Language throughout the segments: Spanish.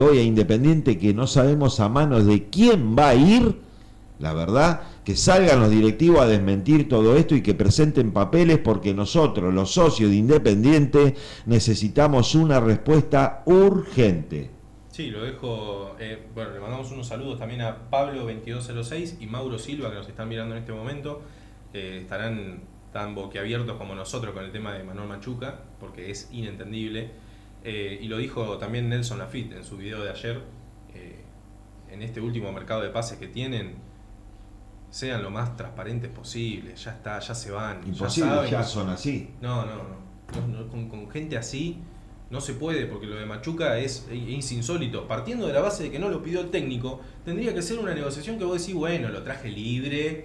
hoy a Independiente que no sabemos a manos de quién va a ir, la verdad, que salgan los directivos a desmentir todo esto y que presenten papeles, porque nosotros, los socios de Independiente, necesitamos una respuesta urgente. Sí, lo dejo. Bueno, le mandamos unos saludos también a Pablo2206 y Mauro Silva, que nos están mirando en este momento. Estarán tan boquiabiertos como nosotros con el tema de Manuel Machuca, porque es inentendible. Y lo dijo también Nelson Lafitte en su video de ayer. En este último mercado de pases que tienen, sean lo más transparentes posible. Ya está, ya se van. Imposible, ya son así. No. Con gente así no se puede, porque lo de Machuca es insólito. Partiendo de la base de que no lo pidió el técnico, tendría que ser una negociación que vos decís, bueno, lo traje libre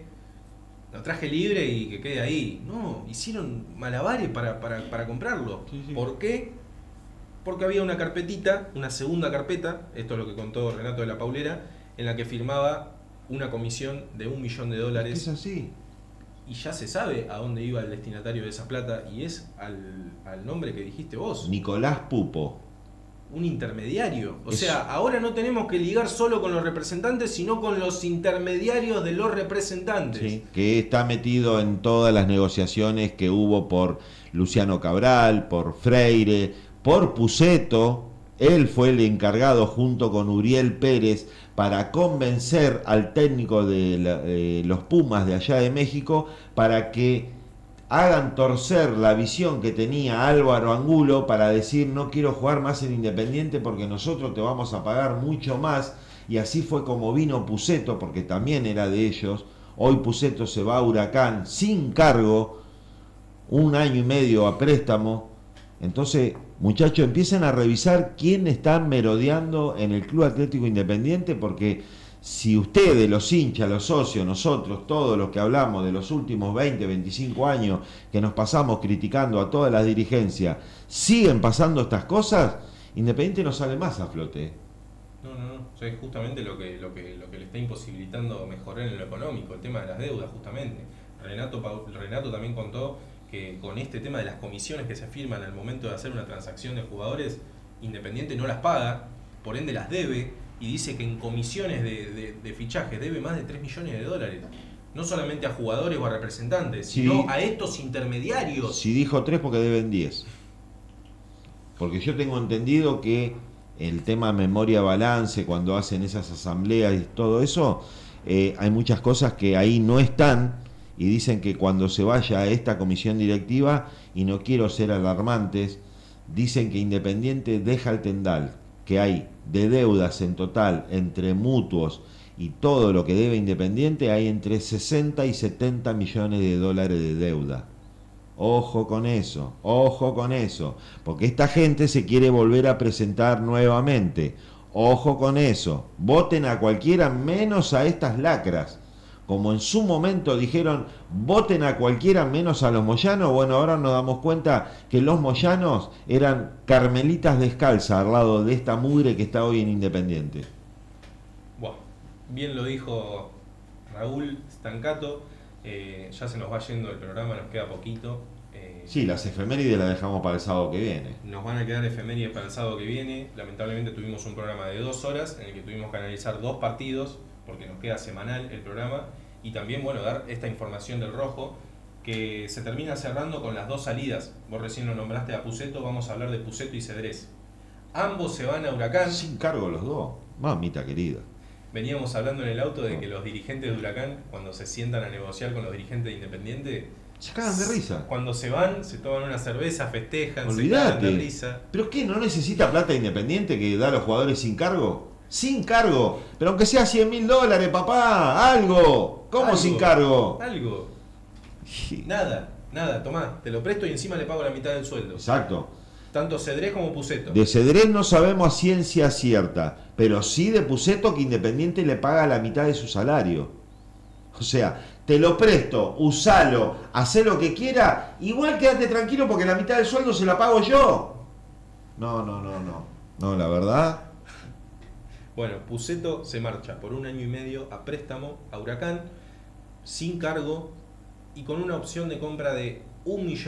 y que quede ahí. No, hicieron malabares para comprarlo. Sí. ¿Por qué? Porque había una carpetita, una segunda carpeta, esto es lo que contó Renato de la Paulera, en la que firmaba una comisión de $1 millón. Es así. Y ya se sabe a dónde iba el destinatario de esa plata, y es al nombre que dijiste vos. Nicolás Pupo. Un intermediario. O sea, ahora no tenemos que ligar solo con los representantes, sino con los intermediarios de los representantes. Sí, que está metido en todas las negociaciones que hubo por Luciano Cabral, por Freire, por Pusetto. Él fue el encargado junto con Uriel Pérez para convencer al técnico de los Pumas de allá de México para que hagan torcer la visión que tenía Álvaro Angulo para decir no quiero jugar más en Independiente porque nosotros te vamos a pagar mucho más. Y así fue como vino Pusetto, porque también era de ellos. Hoy Pusetto se va a Huracán sin cargo, 1 año y medio a préstamo. Entonces, muchachos, empiecen a revisar quién está merodeando en el Club Atlético Independiente, porque si ustedes, los hinchas, los socios, nosotros, todos los que hablamos de los últimos 20, 25 años que nos pasamos criticando a todas las dirigencias, siguen pasando estas cosas, Independiente no sale más a flote. No. O sea, es justamente lo que le está imposibilitando mejorar en lo económico, el tema de las deudas, justamente. Renato también contó que con este tema de las comisiones que se firman al momento de hacer una transacción de jugadores, Independiente no las paga, por ende las debe, y dice que en comisiones de fichaje debe más de $3 millones. No solamente a jugadores o a representantes, sino a estos intermediarios. Si dijo 3 porque deben 10. Porque yo tengo entendido que el tema memoria balance, cuando hacen esas asambleas y todo eso, hay muchas cosas que ahí no están, y dicen que cuando se vaya a esta comisión directiva, y no quiero ser alarmantes, dicen que Independiente deja el tendal, que hay de deudas en total entre mutuos y todo lo que debe Independiente, hay entre 60 y 70 millones de dólares de deuda. Ojo con eso, porque esta gente se quiere volver a presentar nuevamente. Ojo con eso, voten a cualquiera menos a estas lacras. Como en su momento dijeron, voten a cualquiera menos a los moyanos. Bueno, ahora nos damos cuenta que los moyanos eran carmelitas descalzas al lado de esta mugre que está hoy en Independiente. Bueno, bien lo dijo Raúl Stancato. Ya se nos va yendo el programa, nos queda poquito. Sí, las efemérides las dejamos para el sábado que viene. Nos van a quedar efemérides para el sábado que viene. Lamentablemente tuvimos un programa de 2 horas en el que tuvimos que analizar 2 partidos, porque nos queda semanal el programa. Y también, bueno, dar esta información del Rojo, que se termina cerrando con las 2 salidas. Vos recién lo nombraste a Pusetto, vamos a hablar de Pusetto y Cedrés. Ambos se van a Huracán. Sin cargo los dos, mamita querida. Veníamos hablando en el auto de que los dirigentes de Huracán, cuando se sientan a negociar con los dirigentes de Independiente, se cagan de risa. Cuando se van, se toman una cerveza, festejan, olvidate. Se cagan de risa. ¿Pero qué? ¿No necesita plata Independiente que da a los jugadores sin cargo? Sin cargo. Pero aunque sea $100.000, papá. Algo. ¿Cómo algo, sin cargo? Algo. Nada. Tomá, te lo presto y encima le pago la mitad del sueldo. Exacto. Tanto Cedrés como Pusetto. De Cedrés no sabemos a ciencia cierta, pero sí de Pusetto que Independiente le paga la mitad de su salario. O sea, te lo presto, usalo, hacé lo que quiera, igual quédate tranquilo porque la mitad del sueldo se la pago yo. No, la verdad. Bueno, Pusetto se marcha por 1 año y medio a préstamo a Huracán, sin cargo y con una opción de compra de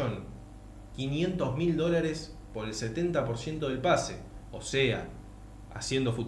$1.500.000 por el 70% del pase. O sea, haciendo